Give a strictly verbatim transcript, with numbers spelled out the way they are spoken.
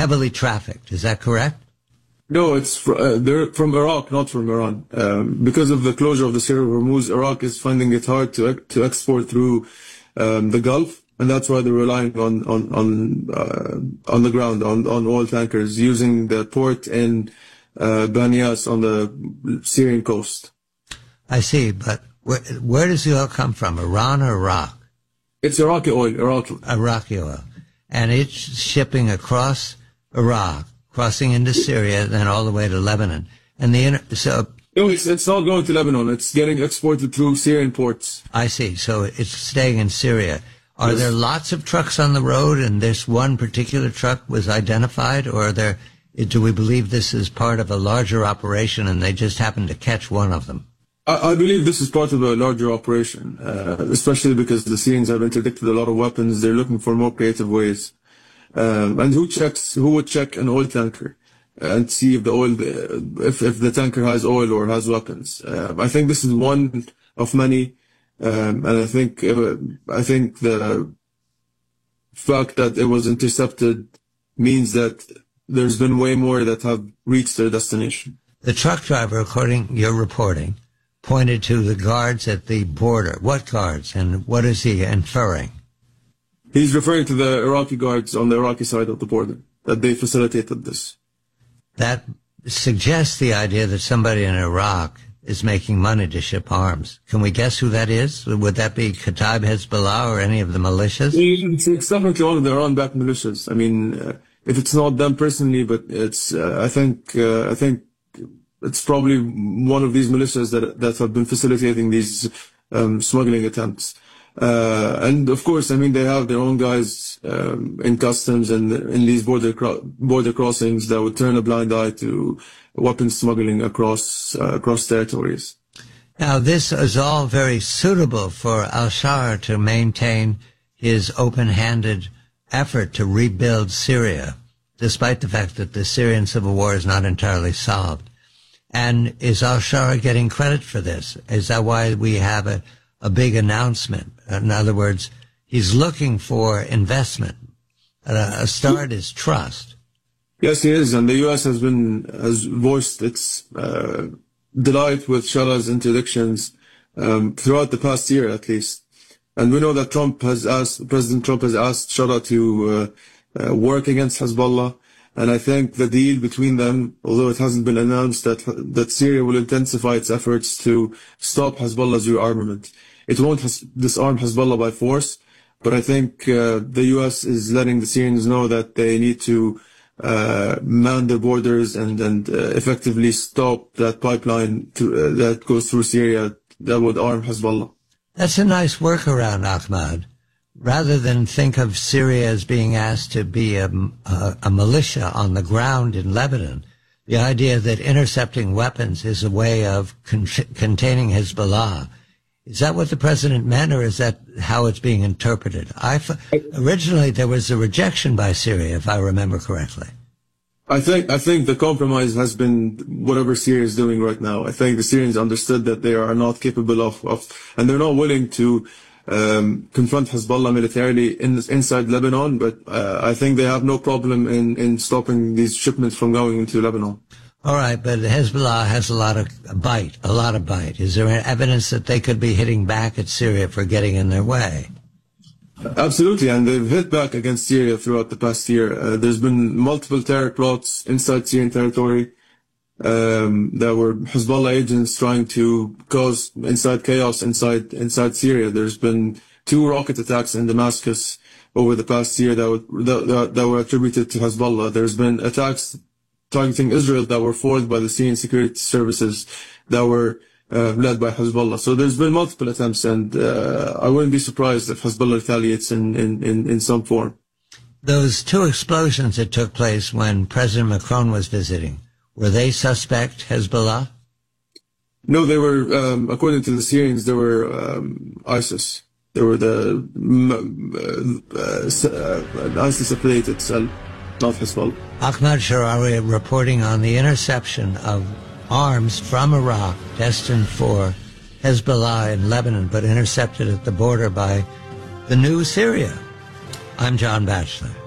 heavily trafficked. Is that correct? No, it's fr uh, they're from Iraq, not from Iran. Um, because of the closure of the Strait of Hormuz, Iraq is finding it hard to to export through um, the Gulf, and that's why they're relying on on on uh, on the ground on on oil tankers using the port in uh, Banias on the Syrian coast. I see, but where, where does the oil come from? Iran or Iraq? It's Iraqi oil, Iraqi. Iraqi oil, and it's shipping across Iraq, crossing into Syria, then all the way to Lebanon. And the inter- so no, it's it's not going to Lebanon. It's getting exported through Syrian ports. I see. So it's staying in Syria. Are Yes. there lots of trucks on the road, and this one particular truck was identified, or are there? Do we believe this is part of a larger operation, and they just happened to catch one of them? I, I believe this is part of a larger operation, uh, especially because the Syrians have interdicted a lot of weapons. They're looking for more creative ways. Um, and who checks? Who would check an oil tanker and see if the oil, if if the tanker has oil or has weapons? Uh, I think this is one of many, um, and I think uh, I think the fact that it was intercepted means that there's been way more that have reached their destination. The truck driver, according to your reporting, pointed to the guards at the border. What guards, and what is he inferring? He's referring to the Iraqi guards on the Iraqi side of the border, that they facilitated this. That suggests the idea that somebody in Iraq is making money to ship arms. Can we guess who that is? Would that be Kataib Hezbollah or any of the militias? It's, it's definitely one of the Iran-backed militias. I mean, uh, if it's not them personally, but it's, uh, I think, uh, I think it's probably one of these militias that that have been facilitating these um, smuggling attempts. Uh, and of course, I mean, they have their own guys um, in customs and in these border cro border crossings that would turn a blind eye to weapons smuggling across uh, across territories. Now, this is all very suitable for al-Shara to maintain his open-handed effort to rebuild Syria, despite the fact that the Syrian civil war is not entirely solved. And is al-Shara getting credit for this? Is that why we have a, a big announcement? In other words, he's looking for investment. A, a start is trust. Yes, he is, and the U S has been has voiced its uh, delight with Shara's interdictions um, throughout the past year, at least. And we know that Trump has asked, President Trump has asked Shara to uh, uh, work against Hezbollah. And I think the deal between them, although it hasn't been announced, that that Syria will intensify its efforts to stop Hezbollah's rearmament. It won't has, disarm Hezbollah by force, but I think uh, the U S is letting the Syrians know that they need to uh, man their borders and and uh, effectively stop that pipeline to, uh, that goes through Syria that would arm Hezbollah. That's a nice workaround, Ahmad. Rather than think of Syria as being asked to be a, a, a militia on the ground in Lebanon, the idea that intercepting weapons is a way of con containing Hezbollah, is that what the president meant, or is that how it's being interpreted? I f originally, there was a rejection by Syria, if I remember correctly. I think I think the compromise has been whatever Syria is doing right now. I think the Syrians understood that they are not capable of, of and they're not willing to Um, confront Hezbollah militarily in, inside Lebanon, but uh, I think they have no problem in, in stopping these shipments from going into Lebanon. All right, but Hezbollah has a lot of bite, a lot of bite. Is there evidence that they could be hitting back at Syria for getting in their way? Absolutely, and they've hit back against Syria throughout the past year. Uh, there's been multiple terror plots inside Syrian territory. Um, there were Hezbollah agents trying to cause inside chaos inside inside Syria. There's been two rocket attacks in Damascus over the past year that were, that, that were attributed to Hezbollah. There's been attacks targeting Israel that were forced by the Syrian security services that were uh, led by Hezbollah. So there's been multiple attempts, and uh, I wouldn't be surprised if Hezbollah retaliates in, in, in, in some form. Those two explosions that took place when President Macron was visiting, were they suspect Hezbollah? No, they were, um, according to the Syrians, they were um, ISIS. They were the uh, uh, ISIS-affiliated cell, not Hezbollah. Ahmad Sharawi reporting on the interception of arms from Iraq destined for Hezbollah in Lebanon, but intercepted at the border by the new Syria. I'm John Batchelor.